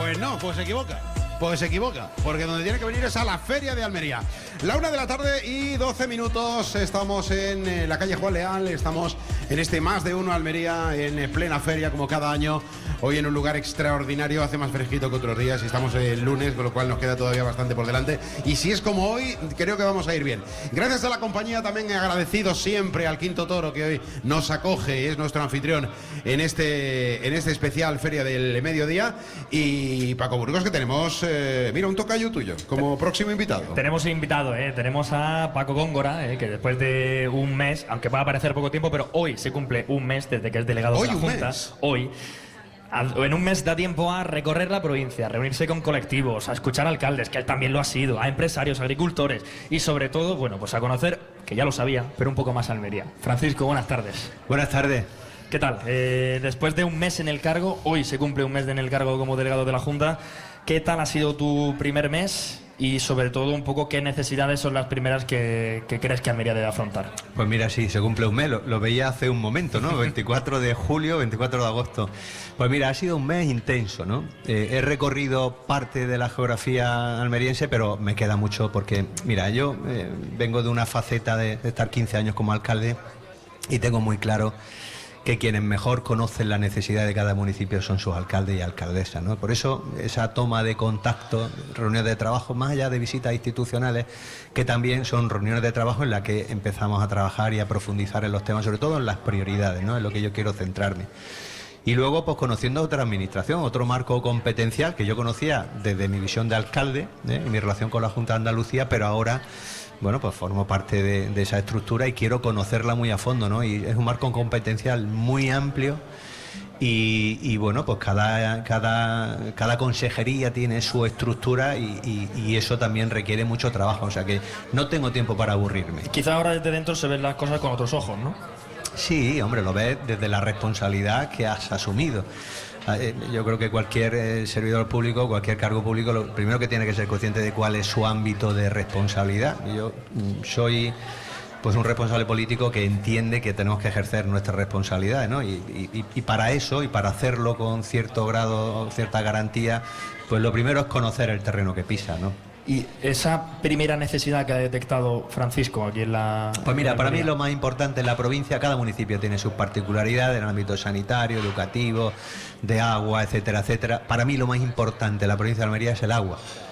Pues no, pues se equivoca. Pues se equivoca, porque donde tiene que venir es a la Feria de Almería. La 1:12 estamos en la calle Juan Leal, estamos en este Más de Uno Almería, en plena feria, como cada año. Hoy en un lugar extraordinario, hace más fresquito que otros días, y estamos el lunes, con lo cual nos queda todavía bastante por delante. Y si es como hoy, creo que vamos a ir bien. Gracias a la compañía, también agradecido siempre al Quinto Toro, que hoy nos acoge y es nuestro anfitrión en este especial Feria del Mediodía. Y Paco Burgos, que tenemos, mira, un tocayo tuyo, como próximo invitado. Tenemos invitado, tenemos a Paco Góngora, que después de un mes, aunque va a parecer poco tiempo, pero hoy se cumple un mes desde que es delegado de la Junta. Hoy. En un mes da tiempo a recorrer la provincia, a reunirse con colectivos, a escuchar a alcaldes, que él también lo ha sido, a empresarios, agricultores y sobre todo, bueno, pues a conocer, que ya lo sabía, pero un poco más Almería. Francisco, buenas tardes. Buenas tardes. ¿Qué tal? Después de un mes en el cargo, hoy se cumple un mes en el cargo como delegado de la Junta. ¿Qué tal ha sido tu primer mes? Y sobre todo un poco qué necesidades son las primeras que crees que Almería debe afrontar. Pues mira, sí, se cumple un mes, lo veía hace un momento, ¿no? 24 de julio, 24 de agosto. Pues mira, ha sido un mes intenso, ¿no? He recorrido parte de la geografía almeriense, pero me queda mucho porque, mira, yo vengo de una faceta de estar 15 años como alcalde y tengo muy claro que quienes mejor conocen la necesidad de cada municipio son sus alcaldes y alcaldesas, ¿no? Por eso esa toma de contacto, reuniones de trabajo, más allá de visitas institucionales, que también son reuniones de trabajo en las que empezamos a trabajar y a profundizar en los temas, sobre todo en las prioridades, ¿no? En lo que yo quiero centrarme. Y luego, pues conociendo otra administración, otro marco competencial que yo conocía desde mi visión de alcalde, en mi relación con la Junta de Andalucía, pero ahora, bueno, pues formo parte de esa estructura y quiero conocerla muy a fondo, ¿no? Y es un marco competencial muy amplio y bueno, pues cada consejería tiene su estructura y eso también requiere mucho trabajo, o sea que no tengo tiempo para aburrirme. Quizá ahora desde dentro se ven las cosas con otros ojos, ¿no? Sí, hombre, lo ves desde la responsabilidad que has asumido. Yo creo que cualquier servidor público, cualquier cargo público, lo primero que tiene que ser consciente de cuál es su ámbito de responsabilidad. Yo soy pues un responsable político que entiende que tenemos que ejercer nuestras responsabilidades, ¿no? Y para eso, y para hacerlo con cierto grado, cierta garantía, pues lo primero es conocer el terreno que pisa, ¿no? Y esa primera necesidad que ha detectado Francisco aquí en la... Pues mira, para mí lo más importante en la provincia, cada municipio tiene sus particularidades en el ámbito sanitario, educativo, de agua, etcétera, etcétera. Para mí lo más importante en la provincia de Almería es el agua.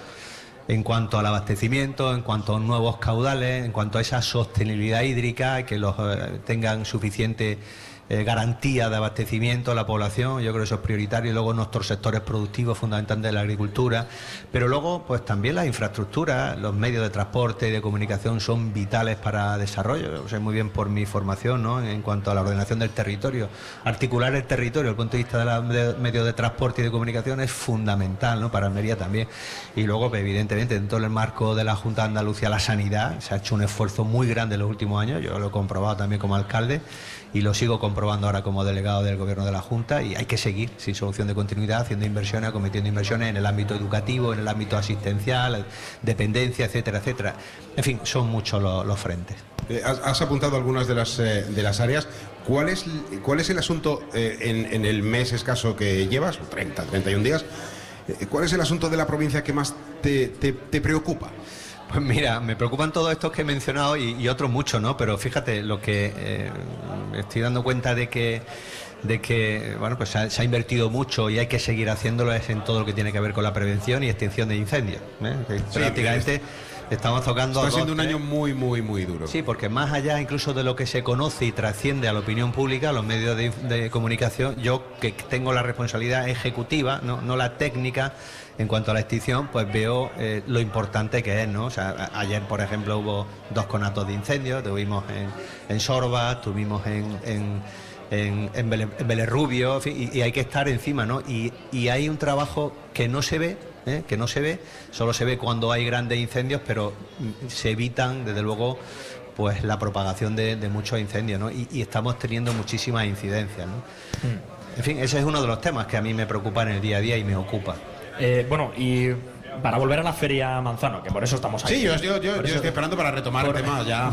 En cuanto al abastecimiento, en cuanto a nuevos caudales, en cuanto a esa sostenibilidad hídrica, que los tengan suficiente garantía de abastecimiento a la población, yo creo que eso es prioritario. Y luego nuestros sectores productivos fundamentalmente de la agricultura, pero luego pues también las infraestructuras, los medios de transporte y de comunicación son vitales para desarrollo. Yo sé muy bien por mi formación, ¿no? En cuanto a la ordenación del territorio, articular el territorio desde el punto de vista de los medios de transporte y de comunicación es fundamental, ¿no? Para Almería también. Y luego pues, evidentemente dentro del marco de la Junta de Andalucía, la sanidad, se ha hecho un esfuerzo muy grande en los últimos años, yo lo he comprobado también como alcalde y lo sigo comprobando ahora como delegado del Gobierno de la Junta, y hay que seguir sin solución de continuidad, haciendo inversiones, acometiendo inversiones en el ámbito educativo, en el ámbito asistencial, dependencia, etcétera, etcétera. En fin, son muchos los frentes. Has apuntado algunas de las áreas. ¿Cuál es el asunto en el mes escaso que llevas, 31 días? ¿Cuál es el asunto de la provincia que más te preocupa? Pues mira, me preocupan todos estos que he mencionado y otros muchos, ¿no? Pero fíjate, lo que estoy dando cuenta de que bueno, pues se ha invertido mucho y hay que seguir haciéndolo es en todo lo que tiene que ver con la prevención y extinción de incendios, ¿eh? Sí, prácticamente estamos tocando... Está siendo un año muy, muy, muy duro. Sí, porque más allá incluso de lo que se conoce y trasciende a la opinión pública, a los medios de comunicación, yo que tengo la responsabilidad ejecutiva, no la técnica, en cuanto a la extinción, pues veo lo importante que es, ¿no? O sea, ayer, por ejemplo, hubo 2 conatos de incendios, tuvimos en Sorba, tuvimos en Vélez Rubio, en fin, y hay que estar encima, ¿no? Y hay un trabajo que no se ve, solo se ve cuando hay grandes incendios, pero se evitan, desde luego, pues la propagación de muchos incendios, ¿no? Y estamos teniendo muchísimas incidencias, ¿no? En fin, ese es uno de los temas que a mí me preocupa en el día a día y me ocupa. Bueno, y para volver a la Feria Manzano, que por eso estamos aquí. Sí, yo estoy esperando para retomar el tema ya.